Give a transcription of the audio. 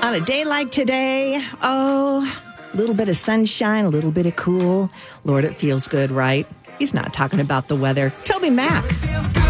On a day like today, a little bit of sunshine, a little bit of cool. Lord, it feels good, right? He's not talking about the weather. Toby Mac.